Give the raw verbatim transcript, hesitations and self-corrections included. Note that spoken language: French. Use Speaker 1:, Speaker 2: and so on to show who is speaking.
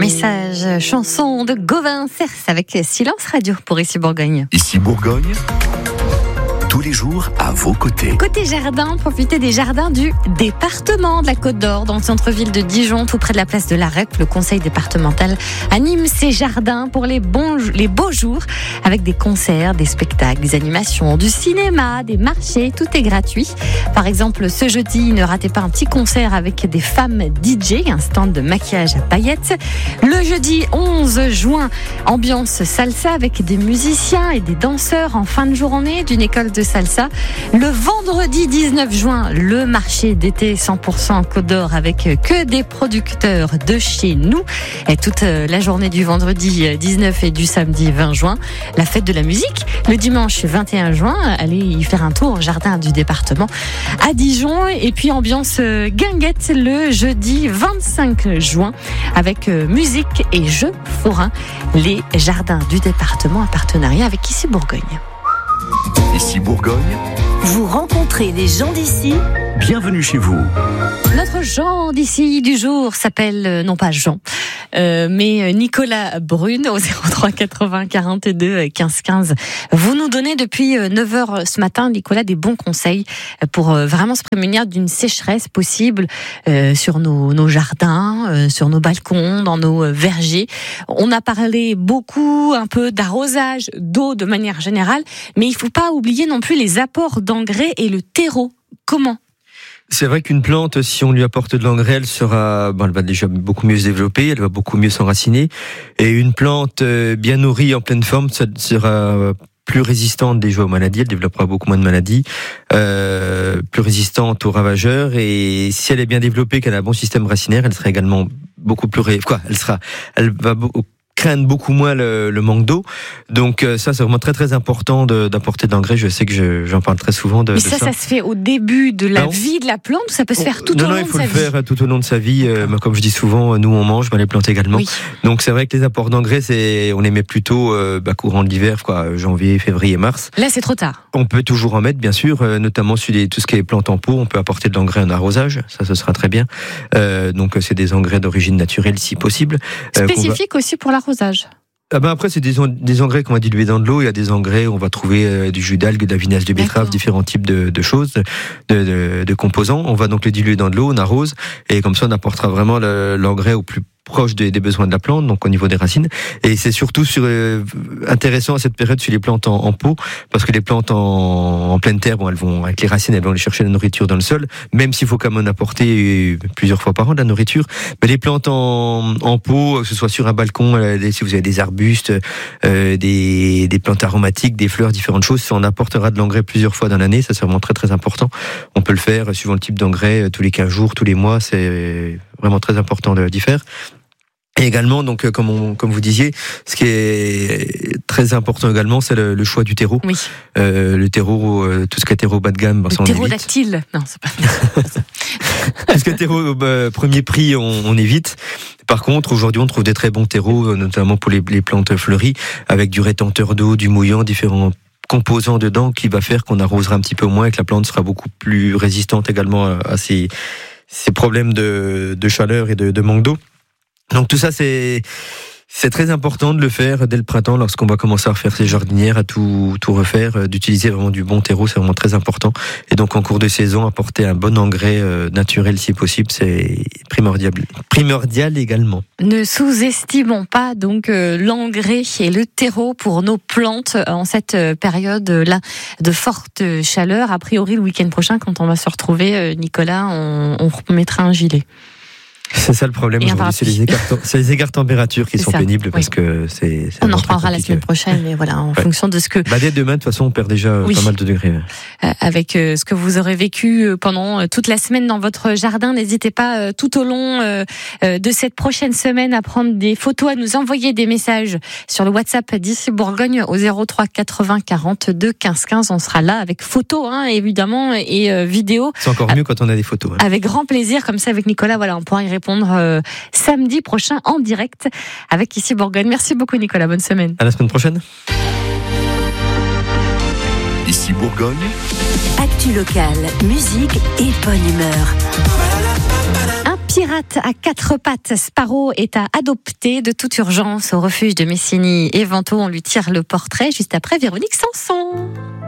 Speaker 1: Message, chanson de Gauvin Cers avec Silence Radio pour Ici Bourgogne.
Speaker 2: Ici Bourgogne, tous les jours à vos côtés.
Speaker 1: Côté jardin, profitez des jardins du département de la Côte d'Or, dans le centre-ville de Dijon, tout près de la place de la Rep. Le conseil départemental anime ces jardins pour les, bons, les beaux jours, avec des concerts, des spectacles, des animations, du cinéma, des marchés, tout est gratuit. Par exemple, ce jeudi, ne ratez pas un petit concert avec des femmes D J, un stand de maquillage à paillettes. Le jeudi onze juin, ambiance salsa avec des musiciens et des danseurs en fin de journée d'une école de salsa. Le vendredi dix-neuf juin, le marché d'été cent pour cent Côte d'Or avec que des producteurs de chez nous. Et toute la journée du vendredi dix-neuf et du samedi vingt juin, la fête de la musique. Le dimanche vingt et un juin, allez y faire un tour au jardin du département à Dijon. Et puis ambiance guinguette le jeudi vingt-cinq juin avec musique et jeux forains. Les jardins du département en partenariat avec Ici Bourgogne.
Speaker 2: Ici Bourgogne,
Speaker 3: vous rencontrez des gens d'ici.
Speaker 2: Bienvenue chez vous.
Speaker 1: Notre Jean d'ici du jour s'appelle, euh, non pas Jean, euh, mais Nicolas Brune au zéro trois quatre-vingts quarante-deux quinze quinze. Vous nous donnez depuis neuf heures ce matin, Nicolas, des bons conseils pour euh, vraiment se prémunir d'une sécheresse possible euh, sur nos, nos jardins, euh, sur nos balcons, dans nos vergers. On a parlé beaucoup, un peu d'arrosage, d'eau de manière générale, mais il ne faut pas oublier non plus les apports d'engrais et le terreau. Comment ?
Speaker 4: C'est vrai qu'une plante, si on lui apporte de l'engrais, elle sera, bon, elle va déjà beaucoup mieux se développer, elle va beaucoup mieux s'enraciner. Et une plante bien nourrie, en pleine forme, ça sera plus résistante déjà aux maladies, elle développera beaucoup moins de maladies, euh, plus résistante aux ravageurs. Et si elle est bien développée, qu'elle a un bon système racinaire, elle sera également beaucoup plus, ré... quoi, elle sera, elle va beaucoup craignent beaucoup moins le, le manque d'eau. Donc euh, ça, c'est vraiment très très important de, d'apporter de l'engrais. Je sais que je, j'en parle très souvent de,
Speaker 1: Mais
Speaker 4: de
Speaker 1: ça,
Speaker 4: ça.
Speaker 1: ça se fait au début de la
Speaker 4: non.
Speaker 1: vie de la plante ou ça peut se faire tout
Speaker 4: non,
Speaker 1: au
Speaker 4: non,
Speaker 1: long
Speaker 4: il faut
Speaker 1: de sa
Speaker 4: le
Speaker 1: vie ?
Speaker 4: faire tout au long de sa vie. Euh, comme je dis souvent, nous on mange, ben, les plantes également.
Speaker 1: Oui.
Speaker 4: Donc c'est vrai que les apports d'engrais, c'est, on les met plutôt euh, bah, courant de l'hiver, quoi, janvier, février, mars.
Speaker 1: Là, c'est trop tard.
Speaker 4: On peut toujours en mettre, bien sûr, euh, notamment sur les, tout ce qui est plantes en pot. On peut apporter de l'engrais en arrosage, ça, ce sera très bien. Euh, donc c'est des engrais d'origine naturelle, si possible.
Speaker 1: Euh, Spécifique va... aussi pour l'arrosage.
Speaker 4: Ah ben après, c'est des, des engrais qu'on va diluer dans de l'eau. Il y a des engrais, on va trouver euh, du jus d'algues, de la vinasse de betterave, D'accord. différents types de, de choses, de, de, de composants. On va donc les diluer dans de l'eau, on arrose, et comme ça, on apportera vraiment le, l'engrais au plus proche des, des besoins de la plante, donc au niveau des racines. Et c'est surtout sur, euh, intéressant à cette période sur les plantes en, en pot, parce que les plantes en, en pleine terre, bon, elles vont, avec les racines, elles vont aller chercher la nourriture dans le sol, même s'il faut quand même en apporter plusieurs fois par an de la nourriture. Mais les plantes en, en pot, que ce soit sur un balcon, euh, si vous avez des arbustes, euh, des, des plantes aromatiques, des fleurs, différentes choses, si on apportera de l'engrais plusieurs fois dans l'année, ça c'est vraiment très très important. On peut le faire suivant le type d'engrais, tous les quinze jours, tous les mois, c'est vraiment très important de, d'y faire. Et également, donc, comme, on, comme vous disiez, ce qui est très important également, c'est le, le choix du terreau.
Speaker 1: Oui.
Speaker 4: Euh, le terreau, euh, tout ce qui est terreau bas de gamme, bah,
Speaker 1: le terreau dactyle. Non, c'est pas.
Speaker 4: Tout ce qui est terreau bah, premier prix, on, on évite. Par contre, aujourd'hui, on trouve des très bons terreaux, notamment pour les, les plantes fleuries, avec du rétenteur d'eau, du mouillant, différents composants dedans, qui va faire qu'on arrosera un petit peu moins et que la plante sera beaucoup plus résistante également à, à ces, ces problèmes de, de chaleur et de, de manque d'eau. Donc tout ça, c'est c'est très important de le faire dès le printemps, lorsqu'on va commencer à refaire ses jardinières, à tout tout refaire, d'utiliser vraiment du bon terreau, c'est vraiment très important. Et donc en cours de saison, apporter un bon engrais euh, naturel si possible, c'est primordial, primordial également.
Speaker 1: Ne sous-estimons pas donc euh, l'engrais et le terreau pour nos plantes en cette période-là de forte chaleur. A priori, le week-end prochain, quand on va se retrouver, euh, Nicolas, on, on mettra un gilet.
Speaker 4: C'est ça le problème aujourd'hui, c'est les écarts, c'est les écarts températures qui c'est sont ça. pénibles, parce oui. que c'est, c'est
Speaker 1: on en reparlera la semaine prochaine, mais voilà, en ouais. fonction de ce que...
Speaker 4: Bah dès demain, de toute façon, on perd déjà oui. pas mal de degrés.
Speaker 1: Euh, avec euh, ce que vous aurez vécu pendant euh, toute la semaine dans votre jardin, n'hésitez pas euh, tout au long euh, euh, de cette prochaine semaine à prendre des photos, à nous envoyer des messages sur le WhatsApp d'Ici Bourgogne au zéro trois quatre-vingts quarante-deux quinze quinze. On sera là avec photos, hein, évidemment, et euh, vidéos.
Speaker 4: C'est encore mieux quand on a des photos. Hein.
Speaker 1: Avec grand plaisir, comme ça avec Nicolas, voilà, on pourra y répondre Euh, samedi prochain en direct avec Ici Bourgogne. Merci beaucoup Nicolas, bonne semaine.
Speaker 4: À la semaine prochaine.
Speaker 2: Ici Bourgogne.
Speaker 3: Actu locale, musique et bonne humeur.
Speaker 1: Un pied pirate à quatre pattes, Sparrow est à adopter de toute urgence au refuge de Messigny et Vento. On lui tire le portrait juste après Véronique Sanson.